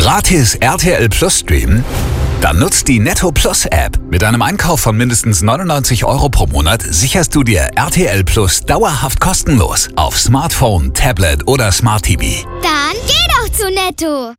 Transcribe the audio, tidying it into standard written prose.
Gratis RTL Plus streamen? Dann nutzt die Netto Plus App. Mit einem Einkauf von mindestens 99 € pro Monat sicherst du dir RTL Plus dauerhaft kostenlos auf Smartphone, Tablet oder Smart TV. Dann geh doch zu Netto!